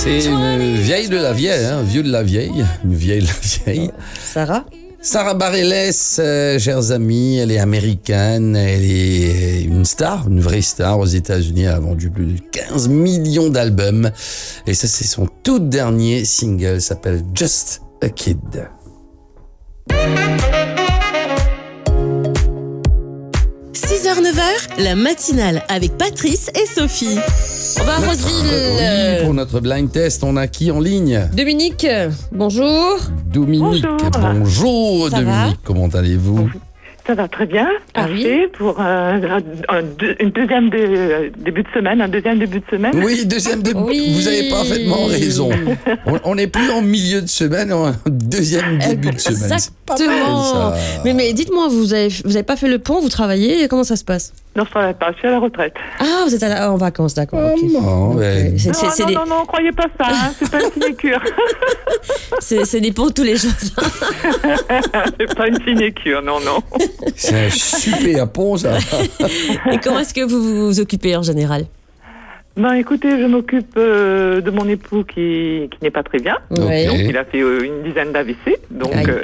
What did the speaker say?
C'est une vieille de la vieille, vieux de la vieille, une vieille de la vieille. Sarah Bareilles, chers amis, elle est américaine, elle est une star, une vraie star aux États-Unis. Elle a vendu plus de 15 millions d'albums. Et ça, c'est son tout dernier single, s'appelle Just a Kid. 6h-9h, la matinale avec Patrice et Sophie. On va à Roseville. Oui, pour notre blind test, on a qui en ligne? Dominique, bonjour. Dominique, bonjour Ça Dominique, va comment allez-vous? Ça va très bien, Ah parfait pour une deuxième début de semaine, un deuxième début de semaine. Oui, Oui. Vous avez parfaitement raison. On n'est plus en milieu de semaine, on est en deuxième début de semaine. C'est pas mal, Exactement. ça. Mais dites-moi, vous avez pas fait le pont, vous travaillez, comment ça se passe? Non, je travaille pas, je suis à la retraite. Ah, vous êtes en vacances, d'accord. Oh ok. non, Ok. ouais. Non, croyez pas ça, c'est pas une sinécure. C'est des ponts tous les jours. C'est pas une sinécure, non. C'est un super pont, ça. Et comment est-ce que vous vous occupez en général? Ben écoutez, je m'occupe de mon époux qui n'est pas très bien. Ouais. Ok. Donc il a fait une dizaine d'AVC, donc Aïe.